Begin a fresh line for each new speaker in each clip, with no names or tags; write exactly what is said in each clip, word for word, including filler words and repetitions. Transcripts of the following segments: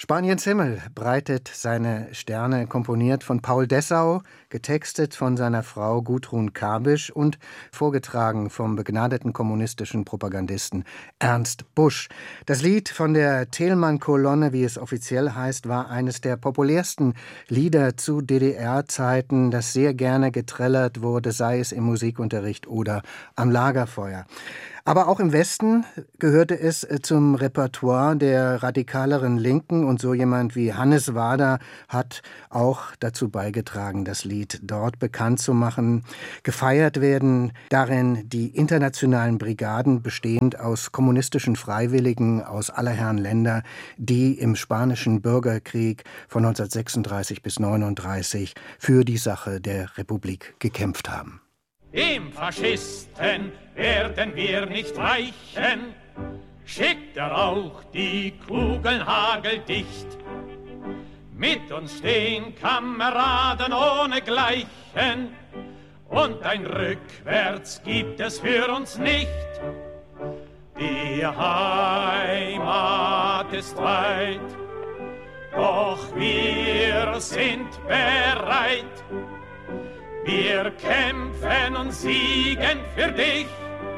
Spaniens Himmel breitet seine Sterne, komponiert von Paul Dessau, getextet von seiner Frau Gudrun Kabisch und vorgetragen vom begnadeten kommunistischen Propagandisten Ernst Busch. Das Lied von der Thälmann-Kolonne, wie es offiziell heißt, war eines der populärsten Lieder zu D D R-Zeiten, das sehr gerne getrellert wurde, sei es im Musikunterricht oder am Lagerfeuer. Aber auch im Westen gehörte es zum Repertoire der radikaleren Linken und so jemand wie Hannes Wader hat auch dazu beigetragen, das Lied dort bekannt zu machen. Gefeiert werden darin die internationalen Brigaden, bestehend aus kommunistischen Freiwilligen aus aller Herren Länder, die im Spanischen Bürgerkrieg von neunzehnhundertsechsunddreißig bis neununddreißig für die Sache der Republik gekämpft haben.
Dem Faschisten werden wir nicht weichen, schickt er auch die Kugeln hageldicht. Mit uns stehen Kameraden ohne Gleichen, und ein Rückwärts gibt es für uns nicht. Die Heimat ist weit, doch wir sind bereit. Wir kämpfen und siegen für dich.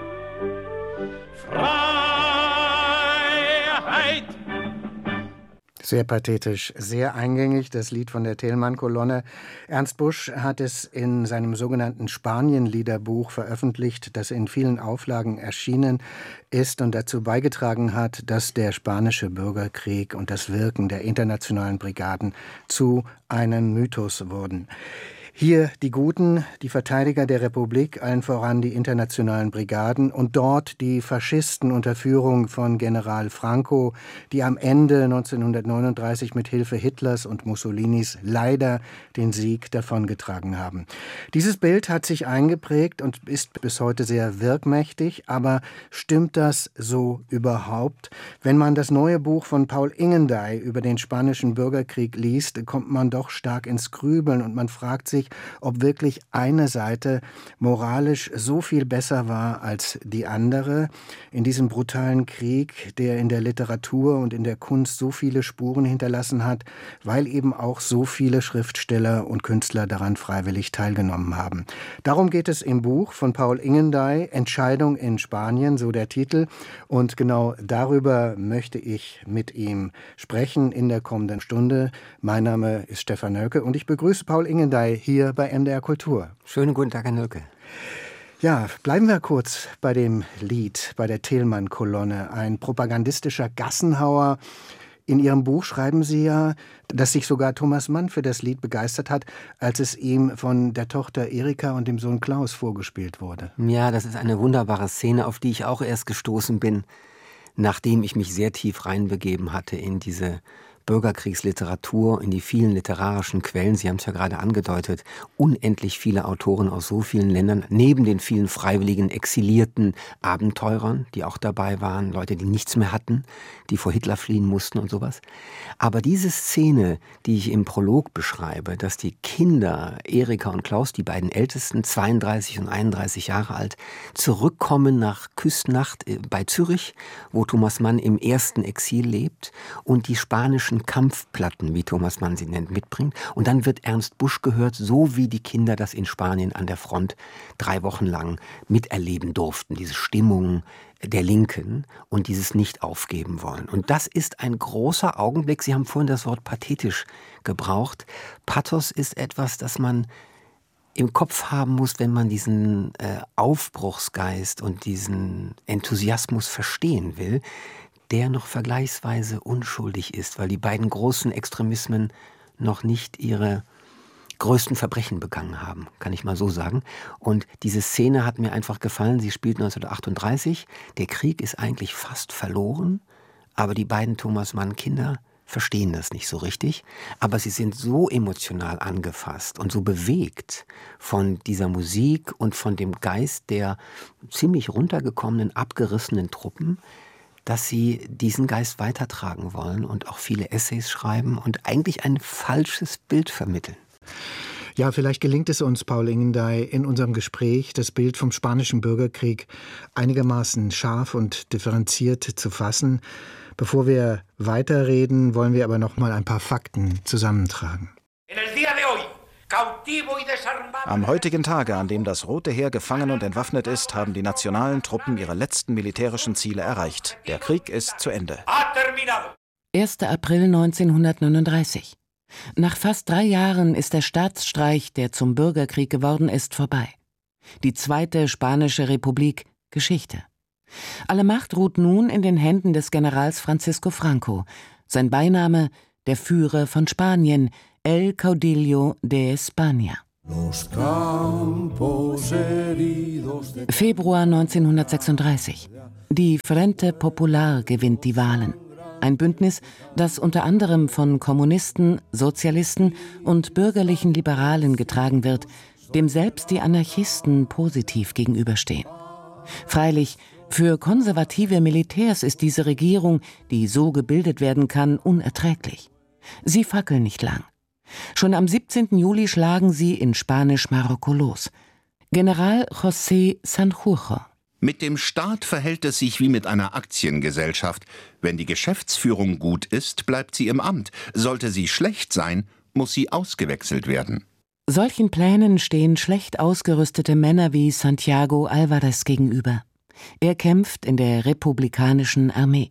Freiheit.
Sehr pathetisch, sehr eingängig, das Lied von der Thälmann-Kolonne. Ernst Busch hat es in seinem sogenannten Spanien-Liederbuch veröffentlicht, das in vielen Auflagen erschienen ist und dazu beigetragen hat, dass der spanische Bürgerkrieg und das Wirken der internationalen Brigaden zu einem Mythos wurden. Hier die Guten, die Verteidiger der Republik, allen voran die internationalen Brigaden, und dort die Faschisten unter Führung von General Franco, die am Ende neunzehnhundertneununddreißig mit Hilfe Hitlers und Mussolinis leider den Sieg davongetragen haben. Dieses Bild hat sich eingeprägt und ist bis heute sehr wirkmächtig, aber stimmt das so überhaupt? Wenn man das neue Buch von Paul Ingendey über den spanischen Bürgerkrieg liest, kommt man doch stark ins Grübeln und man fragt sich, ob wirklich eine Seite moralisch so viel besser war als die andere in diesem brutalen Krieg, der in der Literatur und in der Kunst so viele Spuren hinterlassen hat, weil eben auch so viele Schriftsteller und Künstler daran freiwillig teilgenommen haben. Darum geht es im Buch von Paul Ingendey, Entscheidung in Spanien, so der Titel. Und genau darüber möchte ich mit ihm sprechen in der kommenden Stunde. Mein Name ist Stefan Nölke und ich begrüße Paul Ingendey hier bei M D R Kultur.
Schönen guten Tag, Herr Nölke.
Ja, bleiben wir kurz bei dem Lied, bei der Thälmann-Kolonne. Ein propagandistischer Gassenhauer. In Ihrem Buch schreiben Sie ja, dass sich sogar Thomas Mann für das Lied begeistert hat, als es ihm von der Tochter Erika und dem Sohn Klaus vorgespielt wurde.
Ja, das ist eine wunderbare Szene, auf die ich auch erst gestoßen bin, nachdem ich mich sehr tief reinbegeben hatte in diese Bürgerkriegsliteratur, in die vielen literarischen Quellen. Sie haben es ja gerade angedeutet, unendlich viele Autoren aus so vielen Ländern, neben den vielen freiwilligen, exilierten Abenteurern, die auch dabei waren, Leute, die nichts mehr hatten, die vor Hitler fliehen mussten und sowas. Aber diese Szene, die ich im Prolog beschreibe, dass die Kinder, Erika und Klaus, die beiden Ältesten, zweiunddreißig und einunddreißig Jahre alt, zurückkommen nach Küstnacht bei Zürich, wo Thomas Mann im ersten Exil lebt, und die spanischen Kampfplatten, wie Thomas Mann sie nennt, mitbringt. Und dann wird Ernst Busch gehört, so wie die Kinder das in Spanien an der Front drei Wochen lang miterleben durften. Diese Stimmung der Linken und dieses Nicht-Aufgeben wollen. Und das ist ein großer Augenblick. Sie haben vorhin das Wort pathetisch gebraucht. Pathos ist etwas, das man im Kopf haben muss, wenn man diesen äh, Aufbruchsgeist und diesen Enthusiasmus verstehen will, der noch vergleichsweise unschuldig ist, weil die beiden großen Extremismen noch nicht ihre größten Verbrechen begangen haben, kann ich mal so sagen. Und diese Szene hat mir einfach gefallen. Sie spielt neunzehnhundertachtunddreißig. Der Krieg ist eigentlich fast verloren, aber die beiden Thomas Mann-Kinder verstehen das nicht so richtig. Aber sie sind so emotional angefasst und so bewegt von dieser Musik und von dem Geist der ziemlich runtergekommenen, abgerissenen Truppen, dass sie diesen Geist weitertragen wollen und auch viele Essays schreiben und eigentlich ein falsches Bild vermitteln.
Ja, vielleicht gelingt es uns, Paul Ingendey, in unserem Gespräch das Bild vom spanischen Bürgerkrieg einigermaßen scharf und differenziert zu fassen. Bevor wir weiterreden, wollen wir aber noch mal ein paar Fakten zusammentragen.
Am heutigen Tage, an dem das Rote Heer gefangen und entwaffnet ist, haben die nationalen Truppen ihre letzten militärischen Ziele erreicht. Der Krieg ist zu Ende.
erster April neunzehnhundertneununddreißig. Nach fast drei Jahren ist der Staatsstreich, der zum Bürgerkrieg geworden ist, vorbei. Die zweite Spanische Republik, Geschichte. Alle Macht ruht nun in den Händen des Generals Francisco Franco. Sein Beiname, der Führer von Spanien, El Caudillo de España. Februar neunzehnhundertsechsunddreißig. Die Frente Popular gewinnt die Wahlen. Ein Bündnis, das unter anderem von Kommunisten, Sozialisten und bürgerlichen Liberalen getragen wird, dem selbst die Anarchisten positiv gegenüberstehen. Freilich, für konservative Militärs ist diese Regierung, die so gebildet werden kann, unerträglich. Sie fackeln nicht lang. Schon am siebzehnten Juli schlagen sie in Spanisch-Marokko los. General José Sanjurjo.
Mit dem Staat verhält es sich wie mit einer Aktiengesellschaft. Wenn die Geschäftsführung gut ist, bleibt sie im Amt. Sollte sie schlecht sein, muss sie ausgewechselt werden.
Solchen Plänen stehen schlecht ausgerüstete Männer wie Santiago Alvarez gegenüber. Er kämpft in der republikanischen Armee.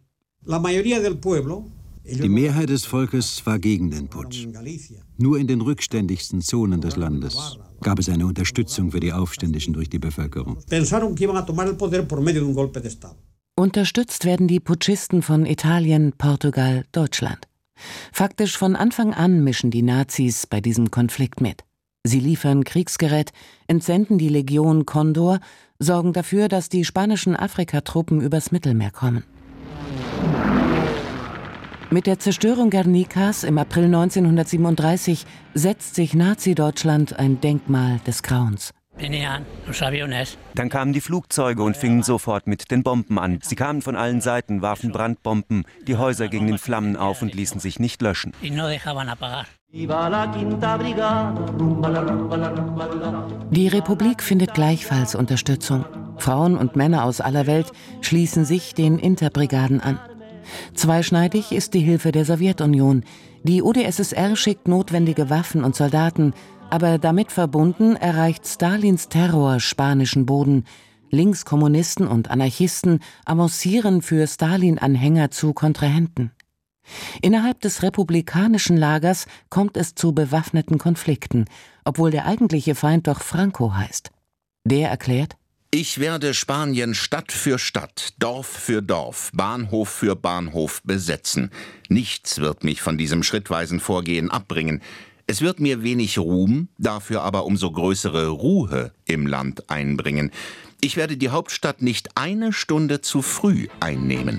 Die Mehrheit des Volkes war gegen den Putsch. Nur in den rückständigsten Zonen des Landes gab es eine Unterstützung für die Aufständischen durch die Bevölkerung.
Unterstützt werden die Putschisten von Italien, Portugal, Deutschland. Faktisch von Anfang an mischen die Nazis bei diesem Konflikt mit. Sie liefern Kriegsgerät, entsenden die Legion Condor, sorgen dafür, dass die spanischen Afrikatruppen übers Mittelmeer kommen. Mit der Zerstörung Guernicas im April neunzehnhundertsiebenunddreißig setzt sich Nazi-Deutschland ein Denkmal des Grauens.
Dann kamen die Flugzeuge und fingen sofort mit den Bomben an. Sie kamen von allen Seiten, warfen Brandbomben, die Häuser gingen in Flammen auf und ließen sich nicht löschen.
Die Republik findet gleichfalls Unterstützung. Frauen und Männer aus aller Welt schließen sich den Interbrigaden an. Zweischneidig ist die Hilfe der Sowjetunion. Die U d S S R schickt notwendige Waffen und Soldaten, aber damit verbunden erreicht Stalins Terror spanischen Boden. Linkskommunisten und Anarchisten avancieren für Stalin-Anhänger zu Kontrahenten. Innerhalb des republikanischen Lagers kommt es zu bewaffneten Konflikten, obwohl der eigentliche Feind doch Franco heißt. Der erklärt:
Ich werde Spanien Stadt für Stadt, Dorf für Dorf, Bahnhof für Bahnhof besetzen. Nichts wird mich von diesem schrittweisen Vorgehen abbringen. Es wird mir wenig Ruhm, dafür aber umso größere Ruhe im Land einbringen. Ich werde die Hauptstadt nicht eine Stunde zu früh einnehmen.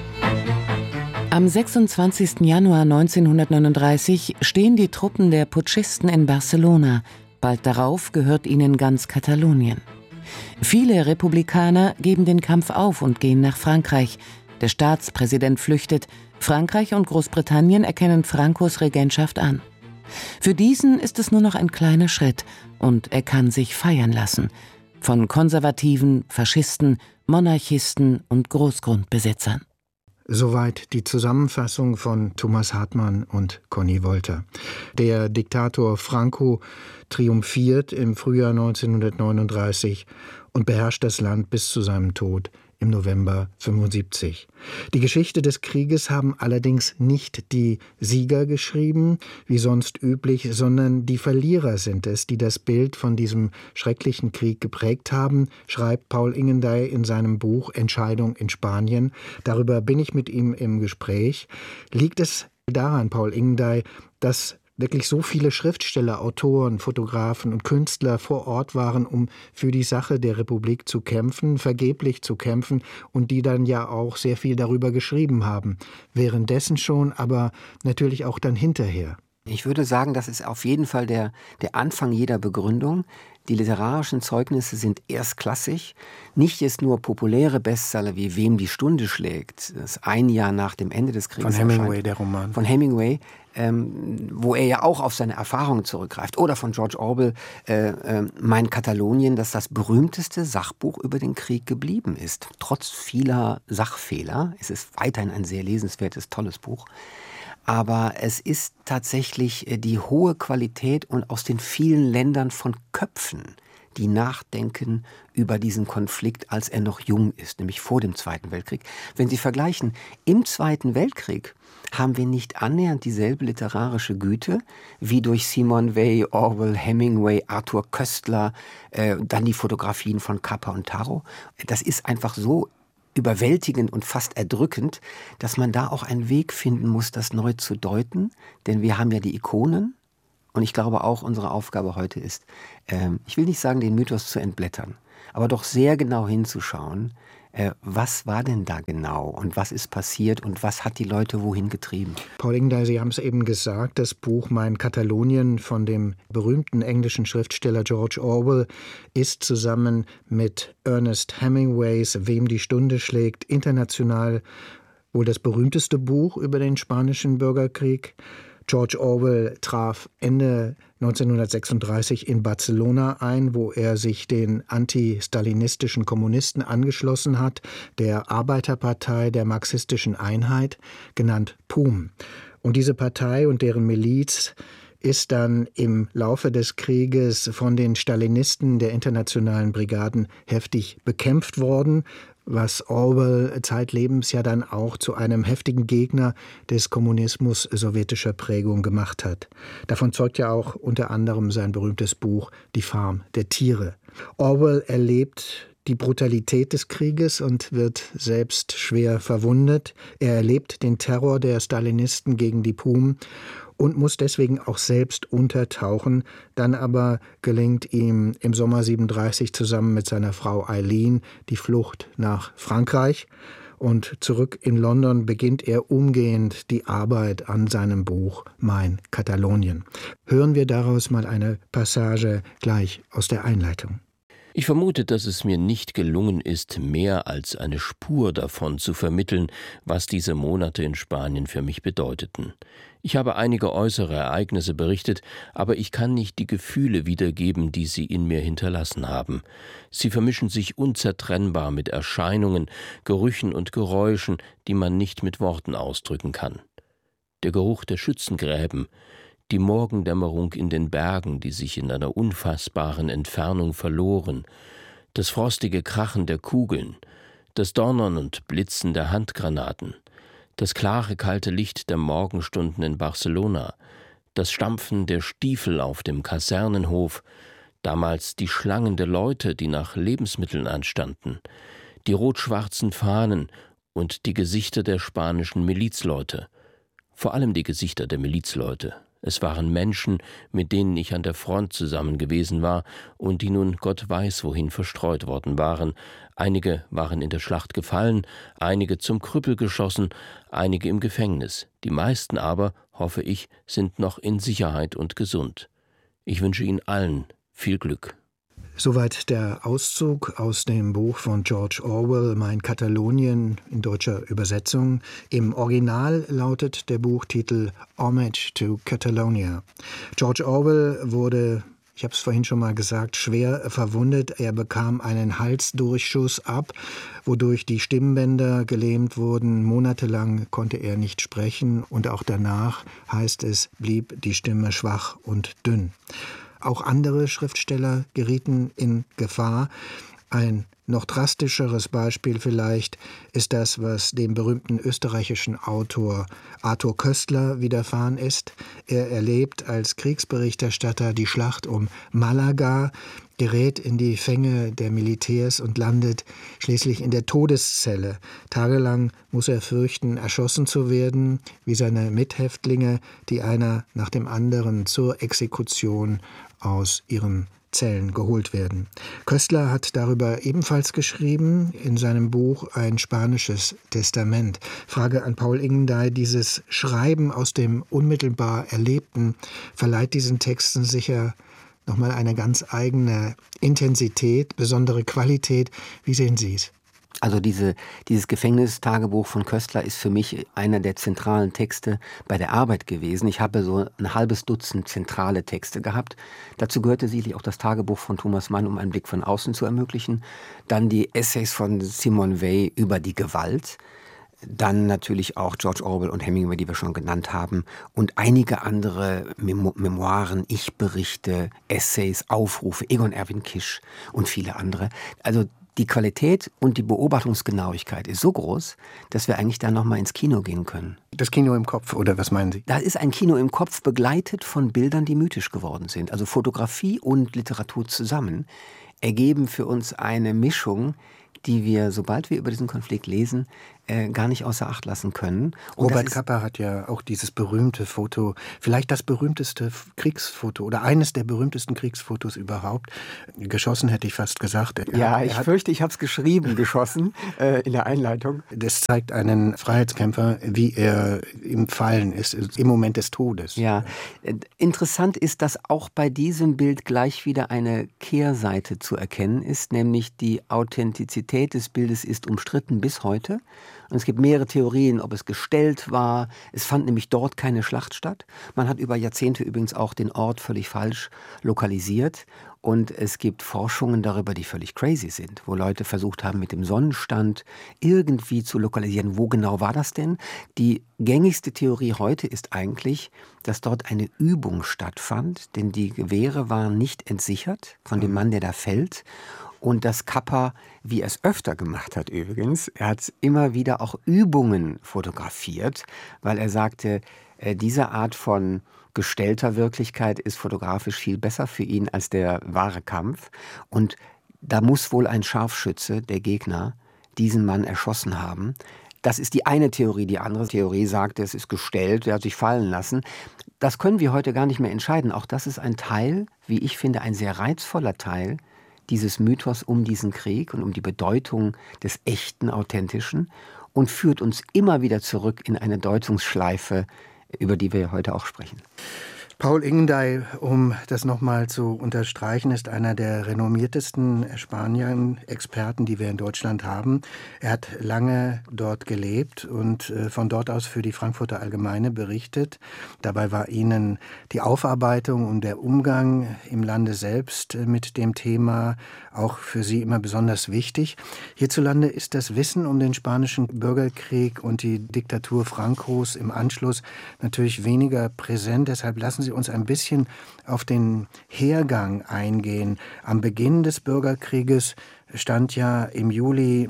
Am sechsundzwanzigsten Januar neunzehnhundertneununddreißig stehen die Truppen der Putschisten in Barcelona. Bald darauf gehört ihnen ganz Katalonien. Viele Republikaner geben den Kampf auf und gehen nach Frankreich. Der Staatspräsident flüchtet. Frankreich und Großbritannien erkennen Francos Regentschaft an. Für diesen ist es nur noch ein kleiner Schritt und er kann sich feiern lassen. Von Konservativen, Faschisten, Monarchisten und Großgrundbesitzern.
Soweit die Zusammenfassung von Thomas Hartmann und Conny Wolter. Der Diktator Franco triumphiert im Frühjahr neunzehnhundertneununddreißig und beherrscht das Land bis zu seinem Tod im November fünfundsiebzig. Die Geschichte des Krieges haben allerdings nicht die Sieger geschrieben, wie sonst üblich, sondern die Verlierer sind es, die das Bild von diesem schrecklichen Krieg geprägt haben, schreibt Paul Ingendey in seinem Buch Entscheidung in Spanien. Darüber bin ich mit ihm im Gespräch. Liegt es daran, Paul Ingendey, dass wirklich so viele Schriftsteller, Autoren, Fotografen und Künstler vor Ort waren, um für die Sache der Republik zu kämpfen, vergeblich zu kämpfen und die dann ja auch sehr viel darüber geschrieben haben. Währenddessen schon, aber natürlich auch dann hinterher.
Ich würde sagen, das ist auf jeden Fall der, der Anfang jeder Begründung. Die literarischen Zeugnisse sind erstklassig. Nicht jetzt nur populäre Bestseller wie Wem die Stunde schlägt, das ein Jahr nach dem Ende des Krieges
von Hemingway,
erscheint.
der Roman.
Von Hemingway, ähm, wo er ja auch auf seine Erfahrungen zurückgreift. Oder von George Orwell, äh, äh, Mein Katalonien, das das berühmteste Sachbuch über den Krieg geblieben ist. Trotz vieler Sachfehler. Es ist weiterhin ein sehr lesenswertes, tolles Buch. Aber es ist tatsächlich die hohe Qualität und aus den vielen Ländern von Köpfen, die nachdenken über diesen Konflikt, als er noch jung ist, nämlich vor dem Zweiten Weltkrieg. Wenn Sie vergleichen, im Zweiten Weltkrieg haben wir nicht annähernd dieselbe literarische Güte wie durch Simone Weil, Orwell, Hemingway, Arthur Koestler, äh, dann die Fotografien von Capa und Taro. Das ist einfach so überwältigend und fast erdrückend, dass man da auch einen Weg finden muss, das neu zu deuten. Denn wir haben ja die Ikonen und ich glaube auch, unsere Aufgabe heute ist, ähm, ich will nicht sagen, den Mythos zu entblättern, aber doch sehr genau hinzuschauen, äh, was war denn da genau und was ist passiert und was hat die Leute wohin getrieben.
Paul Ingendey, Sie haben es eben gesagt, das Buch Mein Katalonien von dem berühmten englischen Schriftsteller George Orwell ist zusammen mit Ernest Hemingways Wem die Stunde schlägt international wohl das berühmteste Buch über den spanischen Bürgerkrieg. George Orwell traf Ende neunzehnhundertsechsunddreißig in Barcelona ein, wo er sich den anti-stalinistischen Kommunisten angeschlossen hat, der Arbeiterpartei der marxistischen Einheit, genannt P U M. Und diese Partei und deren Miliz ist dann im Laufe des Krieges von den Stalinisten der internationalen Brigaden heftig bekämpft worden, was Orwell zeitlebens ja dann auch zu einem heftigen Gegner des Kommunismus sowjetischer Prägung gemacht hat. Davon zeugt ja auch unter anderem sein berühmtes Buch Die Farm der Tiere. Orwell erlebt die Brutalität des Krieges und wird selbst schwer verwundet. Er erlebt den Terror der Stalinisten gegen die P U M und muss deswegen auch selbst untertauchen. Dann aber gelingt ihm im Sommer siebenunddreißig zusammen mit seiner Frau Eileen die Flucht nach Frankreich. Und zurück in London beginnt er umgehend die Arbeit an seinem Buch Mein Katalonien. Hören wir daraus mal eine Passage gleich aus der Einleitung.
Ich vermute, dass es mir nicht gelungen ist, mehr als eine Spur davon zu vermitteln, was diese Monate in Spanien für mich bedeuteten. Ich habe einige äußere Ereignisse berichtet, aber ich kann nicht die Gefühle wiedergeben, die sie in mir hinterlassen haben. Sie vermischen sich unzertrennbar mit Erscheinungen, Gerüchen und Geräuschen, die man nicht mit Worten ausdrücken kann. Der Geruch der Schützengräben, die Morgendämmerung in den Bergen, die sich in einer unfassbaren Entfernung verloren, das frostige Krachen der Kugeln, das Donnern und Blitzen der Handgranaten, das klare, kalte Licht der Morgenstunden in Barcelona, das Stampfen der Stiefel auf dem Kasernenhof, damals die Schlangen der Leute, die nach Lebensmitteln anstanden, die rot-schwarzen Fahnen und die Gesichter der spanischen Milizleute, vor allem die Gesichter der Milizleute. Es waren Menschen, mit denen ich an der Front zusammen gewesen war und die nun Gott weiß wohin verstreut worden waren. Einige waren in der Schlacht gefallen, einige zum Krüppel geschossen, einige im Gefängnis. Die meisten aber, hoffe ich, sind noch in Sicherheit und gesund. Ich wünsche Ihnen allen viel Glück.
Soweit der Auszug aus dem Buch von George Orwell, Mein Katalonien, in deutscher Übersetzung. Im Original lautet der Buchtitel Homage to Catalonia. George Orwell wurde, ich habe es vorhin schon mal gesagt, schwer verwundet. Er bekam einen Halsdurchschuss ab, wodurch die Stimmbänder gelähmt wurden. Monatelang konnte er nicht sprechen und auch danach, heißt es, blieb die Stimme schwach und dünn. Auch andere Schriftsteller gerieten in Gefahr. Ein noch drastischeres Beispiel vielleicht ist das, was dem berühmten österreichischen Autor Arthur Koestler widerfahren ist. Er erlebt als Kriegsberichterstatter die Schlacht um Malaga, gerät in die Fänge der Militärs und landet schließlich in der Todeszelle. Tagelang muss er fürchten, erschossen zu werden, wie seine Mithäftlinge, die einer nach dem anderen zur Exekution aus ihren Zellen geholt werden. Koestler hat darüber ebenfalls geschrieben in seinem Buch Ein spanisches Testament. Frage an Paul Ingendey: Dieses Schreiben aus dem unmittelbar Erlebten verleiht diesen Texten sicher nochmal eine ganz eigene Intensität, besondere Qualität. Wie sehen Sie es?
Also diese, dieses Gefängnistagebuch von Köstler ist für mich einer der zentralen Texte bei der Arbeit gewesen. Ich habe so ein halbes Dutzend zentrale Texte gehabt. Dazu gehörte sicherlich auch das Tagebuch von Thomas Mann, um einen Blick von außen zu ermöglichen. Dann die Essays von Simone Weil über die Gewalt. Dann natürlich auch George Orwell und Hemingway, die wir schon genannt haben. Und einige andere Memo- Memoiren, Ich-Berichte, Essays, Aufrufe, Egon Erwin Kisch und viele andere. Also die Qualität und die Beobachtungsgenauigkeit ist so groß, dass wir eigentlich da noch mal ins Kino gehen können.
Das Kino im Kopf, oder was meinen Sie?
Da ist ein Kino im Kopf, begleitet von Bildern, die mythisch geworden sind. Also Fotografie und Literatur zusammen ergeben für uns eine Mischung, die wir, sobald wir über diesen Konflikt lesen, äh, gar nicht außer Acht lassen können. Und
Robert Capa hat ja auch dieses berühmte Foto, vielleicht das berühmteste Kriegsfoto oder eines der berühmtesten Kriegsfotos überhaupt. Geschossen, hätte ich fast gesagt. Er,
ja,
er
ich
hat,
fürchte, ich habe es geschrieben, geschossen, äh, in der Einleitung.
Das zeigt einen Freiheitskämpfer, wie er im Fallen ist, im Moment des Todes.
Ja, äh, interessant ist, dass auch bei diesem Bild gleich wieder eine Kehrseite zu erkennen ist, nämlich die Authentizität des Bildes ist umstritten bis heute. Und es gibt mehrere Theorien, ob es gestellt war. Es fand nämlich dort keine Schlacht statt. Man hat über Jahrzehnte übrigens auch den Ort völlig falsch lokalisiert. Und es gibt Forschungen darüber, die völlig crazy sind, wo Leute versucht haben, mit dem Sonnenstand irgendwie zu lokalisieren. Wo genau war das denn? Die gängigste Theorie heute ist eigentlich, dass dort eine Übung stattfand, denn die Gewehre waren nicht entsichert von dem Mann, der da fällt. Und dass Capa, wie er es öfter gemacht hat übrigens, er hat immer wieder auch Übungen fotografiert, weil er sagte, äh, diese Art von gestellter Wirklichkeit ist fotografisch viel besser für ihn als der wahre Kampf. Und da muss wohl ein Scharfschütze, der Gegner, diesen Mann erschossen haben. Das ist die eine Theorie. Die andere Theorie sagt, es ist gestellt, er hat sich fallen lassen. Das können wir heute gar nicht mehr entscheiden. Auch das ist ein Teil, wie ich finde, ein sehr reizvoller Teil dieses Mythos um diesen Krieg und um die Bedeutung des echten, authentischen und führt uns immer wieder zurück in eine Deutungsschleife, über die wir heute auch sprechen.
Paul Ingendey, um das nochmal zu unterstreichen, ist einer der renommiertesten Spanien-Experten, die wir in Deutschland haben. Er hat lange dort gelebt und von dort aus für die Frankfurter Allgemeine berichtet. Dabei war Ihnen die Aufarbeitung und der Umgang im Lande selbst mit dem Thema auch für Sie immer besonders wichtig. Hierzulande ist das Wissen um den spanischen Bürgerkrieg und die Diktatur Francos im Anschluss natürlich weniger präsent. Deshalb lassen Sie uns ein bisschen auf den Hergang eingehen. Am Beginn des Bürgerkrieges stand ja im Juli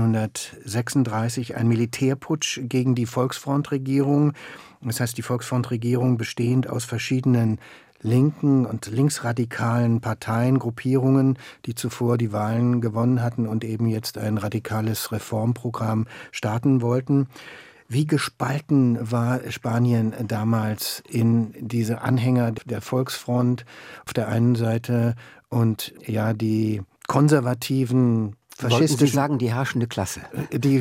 neunzehnhundertsechsunddreißig ein Militärputsch gegen die Volksfrontregierung. Das heißt, die Volksfrontregierung bestehend aus verschiedenen linken und linksradikalen Parteien, Gruppierungen, die zuvor die Wahlen gewonnen hatten und eben jetzt ein radikales Reformprogramm starten wollten. Wie gespalten war Spanien damals in diese Anhänger der Volksfront auf der einen Seite und ja die konservativen faschistischen...
Wollten Sie sagen, die herrschende Klasse?
Die,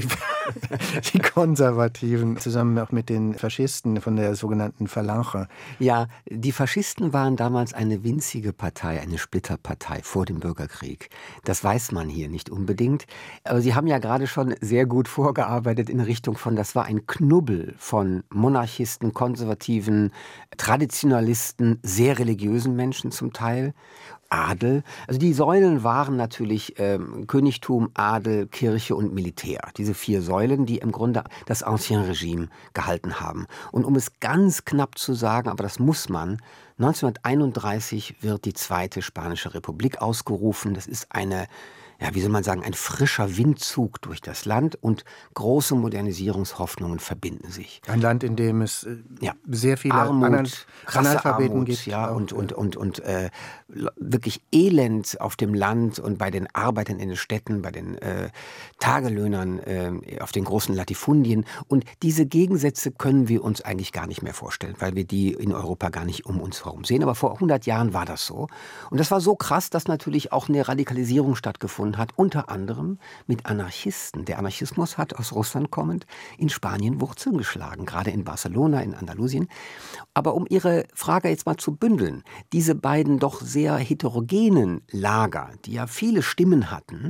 die Konservativen, zusammen auch mit den Faschisten von der sogenannten Falange.
Ja, die Faschisten waren damals eine winzige Partei, eine Splitterpartei vor dem Bürgerkrieg. Das weiß man hier nicht unbedingt. Aber Sie haben ja gerade schon sehr gut vorgearbeitet in Richtung von, das war ein Knubbel von Monarchisten, Konservativen, Traditionalisten, sehr religiösen Menschen zum Teil. Adel. Also die Säulen waren natürlich ähm, Königtum, Adel, Kirche und Militär. Diese vier Säulen, die im Grunde das Ancien Regime gehalten haben. Und um es ganz knapp zu sagen, aber das muss man, neunzehnhunderteinunddreißig wird die Zweite Spanische Republik ausgerufen. Das ist eine, ja, wie soll man sagen, ein frischer Windzug durch das Land und große Modernisierungshoffnungen verbinden sich.
Ein Land, in dem es äh,
ja.
sehr viele
Armut,
Anal- Analphabeten
Armut,
gibt.
Ja,
auch,
und, und, und, und äh, wirklich Elend auf dem Land und bei den Arbeitern in den Städten, bei den äh, Tagelöhnern äh, auf den großen Latifundien. Und diese Gegensätze können wir uns eigentlich gar nicht mehr vorstellen, weil wir die in Europa gar nicht um uns herum sehen. Aber vor hundert Jahren war das so. Und das war so krass, dass natürlich auch eine Radikalisierung stattgefunden stattgefunden hat, unter anderem mit Anarchisten. Der Anarchismus hat aus Russland kommend in Spanien Wurzeln geschlagen, gerade in Barcelona, in Andalusien. Aber um Ihre Frage jetzt mal zu bündeln, diese beiden doch sehr heterogenen Lager, die ja viele Stimmen hatten,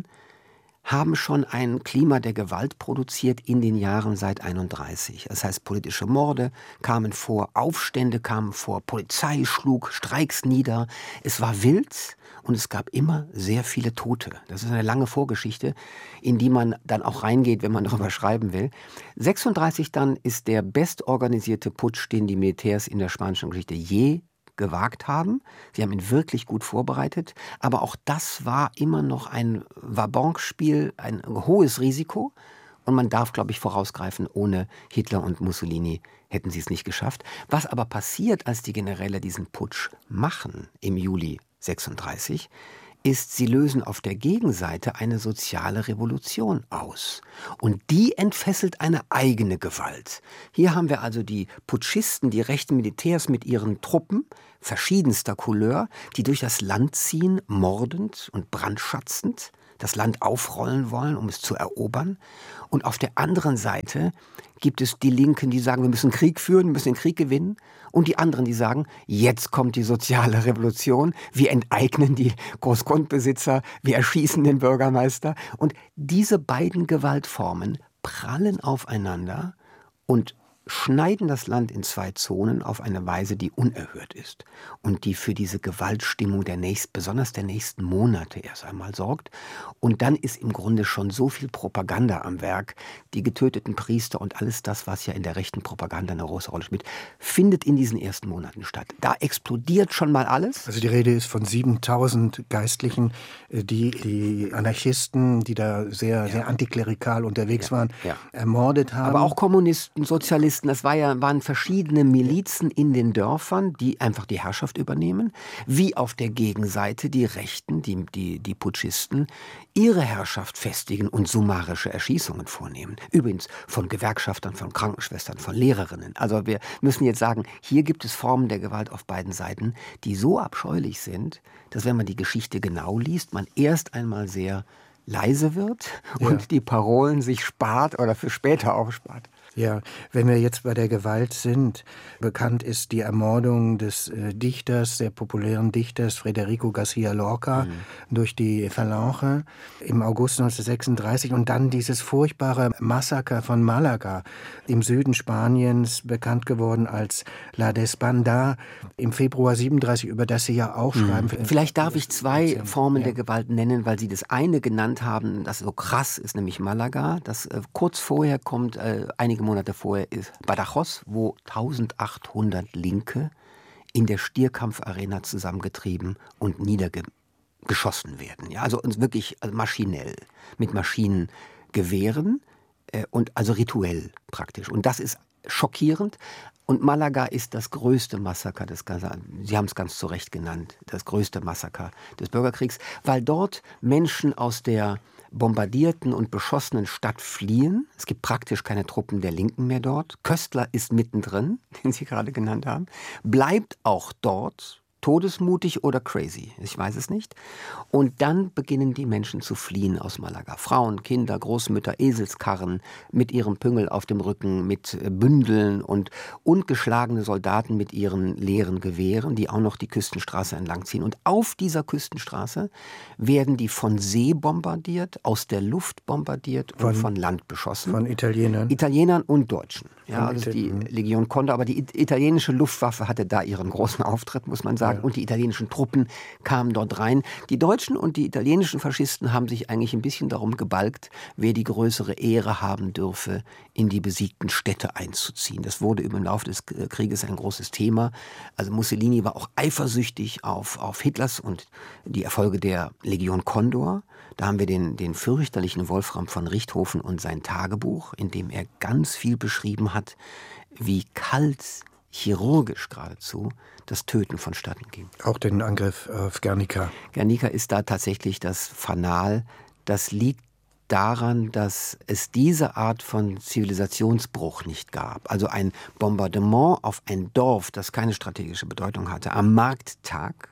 haben schon ein Klima der Gewalt produziert in den Jahren seit einunddreißig. Das heißt, politische Morde kamen vor, Aufstände kamen vor, Polizei schlug Streiks nieder. Es war wild und es gab immer sehr viele Tote. Das ist eine lange Vorgeschichte, in die man dann auch reingeht, wenn man darüber schreiben will. sechsunddreißig dann ist der bestorganisierte Putsch, den die Militärs in der spanischen Geschichte je gewagt haben. Sie haben ihn wirklich gut vorbereitet, aber auch das war immer noch ein Vabanque-Spiel, ein hohes Risiko und man darf, glaube ich, vorausgreifen, ohne Hitler und Mussolini hätten sie es nicht geschafft. Was aber passiert, als die Generäle diesen Putsch machen im Juli sechsunddreißig, ist, sie lösen auf der Gegenseite eine soziale Revolution aus. Und die entfesselt eine eigene Gewalt. Hier haben wir also die Putschisten, die rechten Militärs mit ihren Truppen verschiedenster Couleur, die durch das Land ziehen, mordend und brandschatzend, das Land aufrollen wollen, um es zu erobern. Und auf der anderen Seite gibt es die Linken, die sagen, wir müssen Krieg führen, wir müssen den Krieg gewinnen. Und die anderen, die sagen, jetzt kommt die soziale Revolution, wir enteignen die Großgrundbesitzer, wir erschießen den Bürgermeister. Und diese beiden Gewaltformen prallen aufeinander und schneiden das Land in zwei Zonen auf eine Weise, die unerhört ist und die für diese Gewaltstimmung der nächsten, besonders der nächsten Monate erst einmal sorgt. Und dann ist im Grunde schon so viel Propaganda am Werk. Die getöteten Priester und alles das, was ja in der rechten Propaganda eine große Rolle spielt, findet in diesen ersten Monaten statt. Da explodiert schon mal alles.
Also die Rede ist von siebentausend Geistlichen, die die Anarchisten, die da sehr, ja. sehr antiklerikal unterwegs ja. waren, ja. ermordet haben.
Aber auch Kommunisten, Sozialisten. Das war ja, waren verschiedene Milizen in den Dörfern, die einfach die Herrschaft übernehmen, wie auf der Gegenseite die Rechten, die, die, die Putschisten, ihre Herrschaft festigen und summarische Erschießungen vornehmen. Übrigens von Gewerkschaftern, von Krankenschwestern, von Lehrerinnen. Also wir müssen jetzt sagen, hier gibt es Formen der Gewalt auf beiden Seiten, die so abscheulich sind, dass wenn man die Geschichte genau liest, man erst einmal sehr leise wird und ja. die Parolen sich spart oder für später aufspart.
Ja, wenn wir jetzt bei der Gewalt sind, bekannt ist die Ermordung des äh, Dichters, der populären Dichters Federico García Lorca mhm. durch die Falange im August neunzehnhundertsechsunddreißig und dann dieses furchtbare Massaker von Malaga im Süden Spaniens, bekannt geworden als La Desbandada im Februar siebenunddreißig, über das Sie ja auch mhm. schreiben.
Vielleicht darf ich zwei Formen ja. der Gewalt nennen, weil Sie das eine genannt haben, das so krass ist, nämlich Malaga. Das äh, kurz vorher kommt, äh, einige Monate vorher ist Badajoz, wo eintausendachthundert Linke in der Stierkampfarena zusammengetrieben und niedergeschossen werden. Ja, also wirklich also maschinell, mit Maschinengewehren äh, und also rituell praktisch. Und das ist schockierend. Und Malaga ist das größte Massaker des ganzen, Sie haben es ganz zu Recht genannt, das größte Massaker des Bürgerkriegs, weil dort Menschen aus der bombardierten und beschossenen Stadt fliehen. Es gibt praktisch keine Truppen der Linken mehr dort. Köstler ist mittendrin, den Sie gerade genannt haben, bleibt auch dort, todesmutig oder crazy, ich weiß es nicht. Und dann beginnen die Menschen zu fliehen aus Malaga. Frauen, Kinder, Großmütter, Eselskarren mit ihrem Püngel auf dem Rücken, mit Bündeln und, und geschlagene Soldaten mit ihren leeren Gewehren, die auch noch die Küstenstraße entlangziehen. Und auf dieser Küstenstraße werden die von See bombardiert, aus der Luft bombardiert und von, von Land beschossen.
Von Italienern?
Italienern und Deutschen. Ja, also die Legion Condor, aber die italienische Luftwaffe hatte da ihren großen Auftritt, muss man sagen. Ja. Und die italienischen Truppen kamen dort rein. Die Deutschen und die italienischen Faschisten haben sich eigentlich ein bisschen darum gebalgt, wer die größere Ehre haben dürfe, in die besiegten Städte einzuziehen. Das wurde im Laufe des Krieges ein großes Thema. Also Mussolini war auch eifersüchtig auf, auf Hitlers und die Erfolge der Legion Condor. Da haben wir den, den fürchterlichen Wolfram von Richthofen und sein Tagebuch, in dem er ganz viel beschrieben hat, wie kalt, chirurgisch geradezu, das Töten vonstatten ging.
Auch den Angriff auf Guernica.
Guernica ist da tatsächlich das Fanal. Das liegt daran, dass es diese Art von Zivilisationsbruch nicht gab. Also ein Bombardement auf ein Dorf, das keine strategische Bedeutung hatte, am Markttag.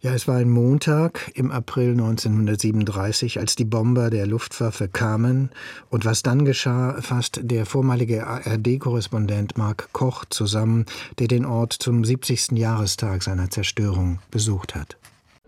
Ja, es war ein Montag im April neunzehnhundertsiebenunddreißig, als die Bomber der Luftwaffe kamen. Und was dann geschah, fasst der vormalige A R D-Korrespondent Mark Koch zusammen, der den Ort zum siebzigsten Jahrestag seiner Zerstörung besucht hat.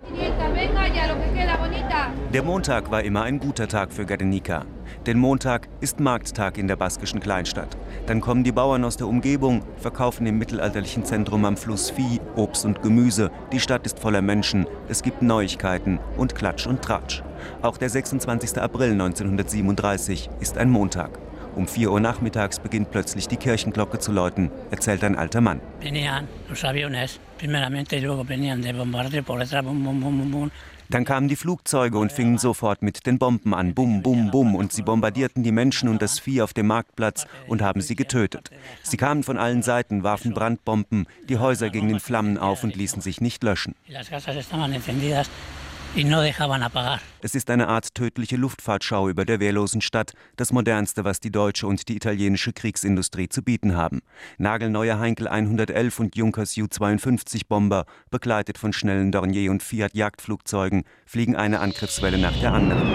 Der Montag war immer ein guter Tag für Guernica. Denn Montag ist Markttag in der baskischen Kleinstadt. Dann kommen die Bauern aus der Umgebung, verkaufen im mittelalterlichen Zentrum am Fluss Vieh, Obst und Gemüse. Die Stadt ist voller Menschen, es gibt Neuigkeiten und Klatsch und Tratsch. Auch der sechsundzwanzigste April neunzehnhundertsiebenunddreißig ist ein Montag. Um vier Uhr nachmittags beginnt plötzlich die Kirchenglocke zu läuten, erzählt ein alter Mann. Dann kamen die Flugzeuge und fingen sofort mit den Bomben an. Bum, bum, bum. Und sie bombardierten die Menschen und das Vieh auf dem Marktplatz und haben sie getötet. Sie kamen von allen Seiten, warfen Brandbomben, die Häuser gingen in Flammen auf und ließen sich nicht löschen. Es ist eine Art tödliche Luftfahrtschau über der wehrlosen Stadt, das modernste, was die deutsche und die italienische Kriegsindustrie zu bieten haben. Nagelneue Heinkel hundertelf und Junkers Ju zweiundfünfzig Bomber, begleitet von schnellen Dornier und Fiat Jagdflugzeugen, fliegen eine Angriffswelle nach der anderen.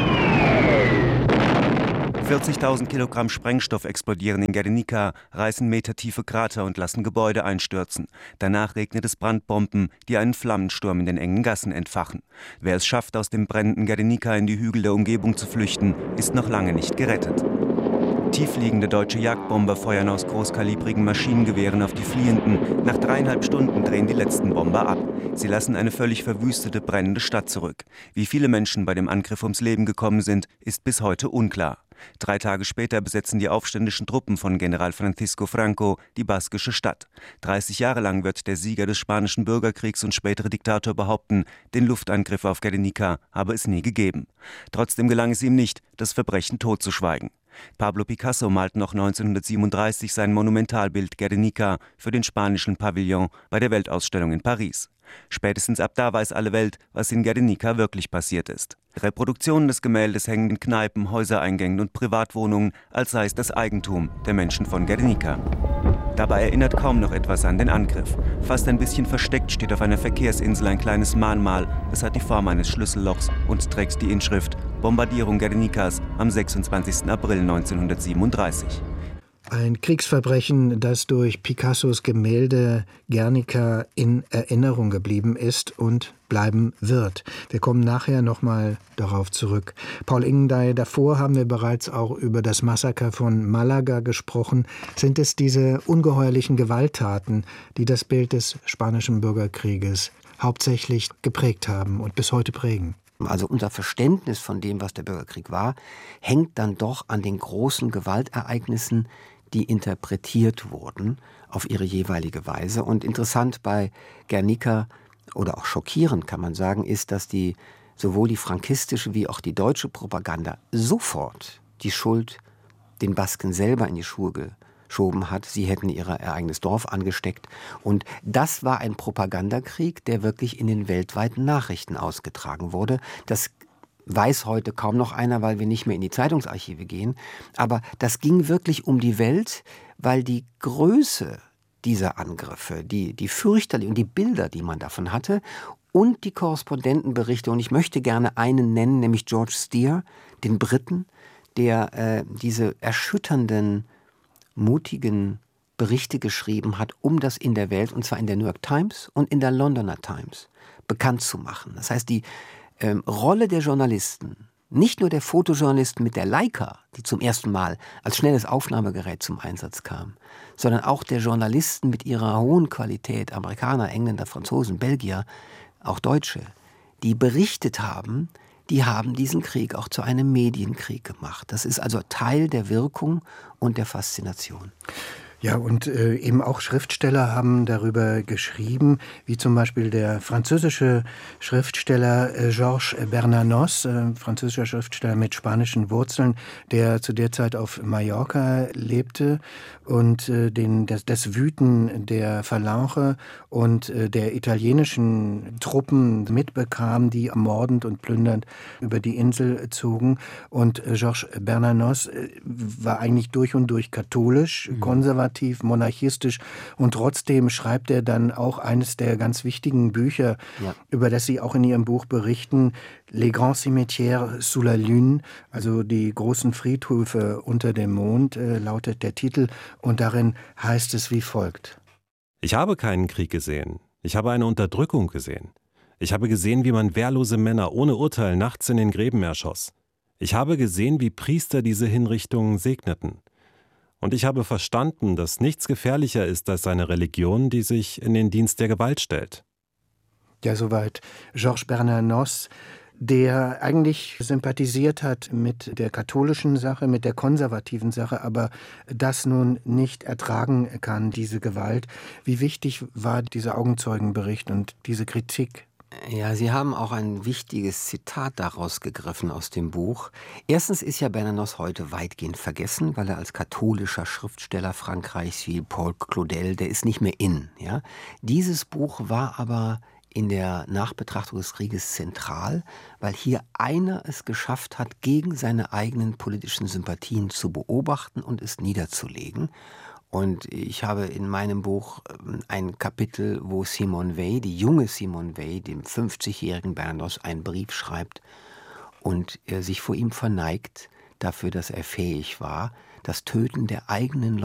vierzigtausend Kilogramm Sprengstoff explodieren in Guernica, reißen metertiefe Krater und lassen Gebäude einstürzen. Danach regnet es Brandbomben, die einen Flammensturm in den engen Gassen entfachen. Wer es schafft, aus dem brennenden Guernica in die Hügel der Umgebung zu flüchten, ist noch lange nicht gerettet. Tiefliegende deutsche Jagdbomber feuern aus großkalibrigen Maschinengewehren auf die Fliehenden. Nach dreieinhalb Stunden drehen die letzten Bomber ab. Sie lassen eine völlig verwüstete, brennende Stadt zurück. Wie viele Menschen bei dem Angriff ums Leben gekommen sind, ist bis heute unklar. Drei Tage später besetzen die aufständischen Truppen von General Francisco Franco die baskische Stadt. dreißig Jahre lang wird der Sieger des Spanischen Bürgerkriegs und spätere Diktator behaupten, den Luftangriff auf Guernica habe es nie gegeben. Trotzdem gelang es ihm nicht, das Verbrechen totzuschweigen. Pablo Picasso malt noch neunzehnhundertsiebenunddreißig sein Monumentalbild Guernica für den spanischen Pavillon bei der Weltausstellung in Paris. Spätestens ab da weiß alle Welt, was in Guernica wirklich passiert ist. Reproduktionen des Gemäldes hängen in Kneipen, Häusereingängen und Privatwohnungen, als sei es das Eigentum der Menschen von Guernica. Dabei erinnert kaum noch etwas an den Angriff. Fast ein bisschen versteckt steht auf einer Verkehrsinsel ein kleines Mahnmal. Es hat die Form eines Schlüssellochs und trägt die Inschrift Bombardierung Guernicas am sechsundzwanzigsten April neunzehnhundertsiebenunddreißig.
Ein Kriegsverbrechen, das durch Picassos Gemälde Guernica in Erinnerung geblieben ist und bleiben wird. Wir kommen nachher nochmal darauf zurück. Paul Ingendey, davor haben wir bereits auch über das Massaker von Malaga gesprochen. Sind es diese ungeheuerlichen Gewalttaten, die das Bild des Spanischen Bürgerkrieges hauptsächlich geprägt haben und bis heute prägen?
Also unser Verständnis von dem, was der Bürgerkrieg war, hängt dann doch an den großen Gewaltereignissen, die interpretiert wurden auf ihre jeweilige Weise. Und interessant bei Guernica oder auch schockierend kann man sagen, ist, dass die sowohl die frankistische wie auch die deutsche Propaganda sofort die Schuld den Basken selber in die Schuhe geschoben hat. Sie hätten ihr eigenes Dorf angesteckt. Und das war ein Propagandakrieg, der wirklich in den weltweiten Nachrichten ausgetragen wurde. Das weiß heute kaum noch einer, weil wir nicht mehr in die Zeitungsarchive gehen. Aber das ging wirklich um die Welt, weil die Größe dieser Angriffe, die, die fürchterlich und die Bilder, die man davon hatte und die Korrespondentenberichte, und ich möchte gerne einen nennen, nämlich George Steer, den Briten, der äh, diese erschütternden, mutigen Berichte geschrieben hat, um das in der Welt, und zwar in der New York Times und in der Londoner Times, bekannt zu machen. Das heißt, die ähm, Rolle der Journalisten, nicht nur der Fotojournalisten mit der Leica, die zum ersten Mal als schnelles Aufnahmegerät zum Einsatz kam, sondern auch der Journalisten mit ihrer hohen Qualität, Amerikaner, Engländer, Franzosen, Belgier, auch Deutsche, die berichtet haben, die haben diesen Krieg auch zu einem Medienkrieg gemacht. Das ist also Teil der Wirkung und der Faszination.
Ja, und äh, eben auch Schriftsteller haben darüber geschrieben, wie zum Beispiel der französische Schriftsteller äh, Georges Bernanos, äh, französischer Schriftsteller mit spanischen Wurzeln, der zu der Zeit auf Mallorca lebte und äh, den, das, das Wüten der Phalange und äh, der italienischen Truppen mitbekam, die ermordend und plündernd über die Insel zogen. Und äh, Georges Bernanos äh, war eigentlich durch und durch katholisch, mhm. konservativ, konservativ, monarchistisch und trotzdem schreibt er dann auch eines der ganz wichtigen Bücher, ja. über das Sie auch in Ihrem Buch berichten, Les Grands Cimetières sous la Lune, also die großen Friedhöfe unter dem Mond, äh, lautet der Titel, und darin heißt es wie folgt.
Ich habe keinen Krieg gesehen. Ich habe eine Unterdrückung gesehen. Ich habe gesehen, wie man wehrlose Männer ohne Urteil nachts in den Gräben erschoss. Ich habe gesehen, wie Priester diese Hinrichtungen segneten. Und ich habe verstanden, dass nichts gefährlicher ist als eine Religion, die sich in den Dienst der Gewalt stellt.
Ja, soweit Georges Bernanos, der eigentlich sympathisiert hat mit der katholischen Sache, mit der konservativen Sache, aber das nun nicht ertragen kann, diese Gewalt. Wie wichtig war dieser Augenzeugenbericht und diese Kritik?
Ja, Sie haben auch ein wichtiges Zitat daraus gegriffen aus dem Buch. Erstens ist ja Bernanos heute weitgehend vergessen, weil er als katholischer Schriftsteller Frankreichs wie Paul Claudel, der ist nicht mehr in. Ja? Dieses Buch war aber in der Nachbetrachtung des Krieges zentral, weil hier einer es geschafft hat, gegen seine eigenen politischen Sympathien zu beobachten und es niederzulegen. Und ich habe in meinem Buch ein Kapitel, wo Simone Weil, die junge Simone Weil, dem fünfzigjährigen Bernanos, einen Brief schreibt und er sich vor ihm verneigt dafür, dass er fähig war, das Töten der eigenen